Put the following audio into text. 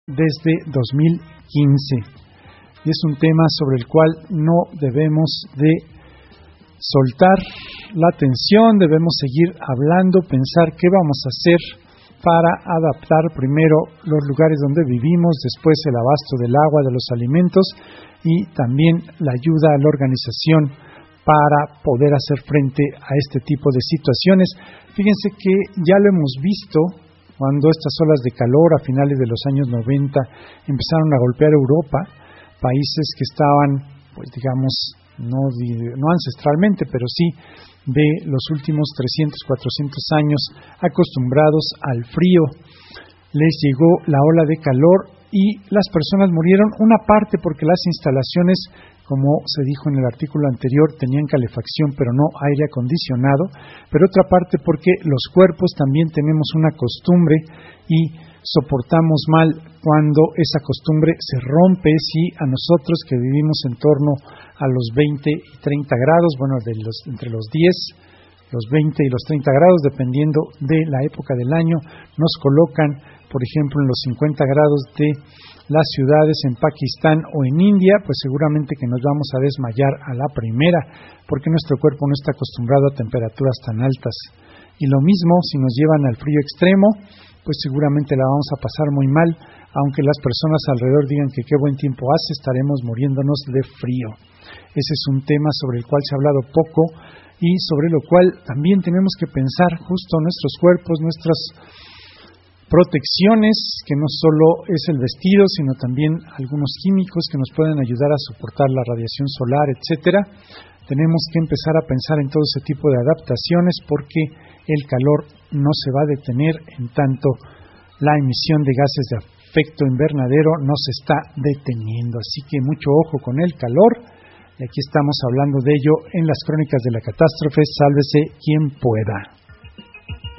desde 2015. Y es un tema sobre el cual no debemos de soltar la atención, debemos seguir hablando, pensar qué vamos a hacer para adaptar primero los lugares donde vivimos, después el abasto del agua, de los alimentos y también la ayuda a la organización para poder hacer frente a este tipo de situaciones. Fíjense que ya lo hemos visto cuando estas olas de calor a finales de los años 90 empezaron a golpear Europa, países que estaban, pues digamos, no ancestralmente, pero sí de los últimos 300, 400 años acostumbrados al frío. Les llegó la ola de calor y las personas murieron, una parte porque las instalaciones, como se dijo en el artículo anterior, tenían calefacción pero no aire acondicionado, pero otra parte porque los cuerpos también tenemos una costumbre y soportamos mal cuando esa costumbre se rompe. Si a nosotros que vivimos en torno a los 20 y 30 grados, bueno, entre los 10, los 20 y los 30 grados, dependiendo de la época del año, nos colocan, por ejemplo, en los 50 grados de las ciudades en Pakistán o en India, pues seguramente que nos vamos a desmayar a la primera, porque nuestro cuerpo no está acostumbrado a temperaturas tan altas. Y lo mismo si nos llevan al frío extremo, pues seguramente la vamos a pasar muy mal, aunque las personas alrededor digan que qué buen tiempo hace, estaremos muriéndonos de frío. Ese es un tema sobre el cual se ha hablado poco y sobre lo cual también tenemos que pensar justo nuestros cuerpos, nuestras protecciones, que no solo es el vestido, sino también algunos químicos que nos pueden ayudar a soportar la radiación solar, etcétera. Tenemos que empezar a pensar en todo ese tipo de adaptaciones porque el calor no se va a detener en tanto la emisión de gases de efecto invernadero no se está deteniendo. Así que mucho ojo con el calor. Y aquí estamos hablando de ello en las Crónicas de la Catástrofe. Sálvese quien pueda.